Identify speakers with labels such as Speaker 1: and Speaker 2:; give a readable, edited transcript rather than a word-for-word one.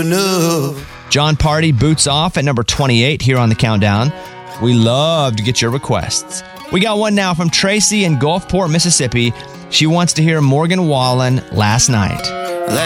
Speaker 1: enough.
Speaker 2: John Party, Boots Off at number 28 here on the countdown. We love to get your requests. We got one now from Tracy in Gulfport, Mississippi. She wants to hear Morgan Wallen, Last Night.